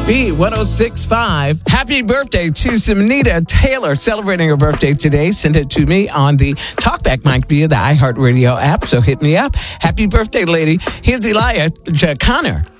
B1065. Happy birthday to Simonita Taylor, celebrating her birthday today. Send it to me on the Talkback mic via the iHeartRadio app, so hit me up. Happy birthday, lady. Here's Elijah Connor.